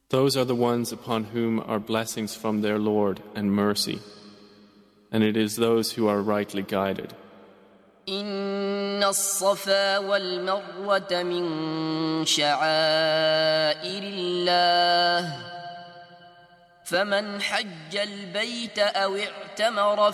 Those are the ones upon whom are blessings from their Lord and mercy, and it is those who are rightly guided. إن الصفا والمروة من شعائر الله فمن حج البيت أو اعتمر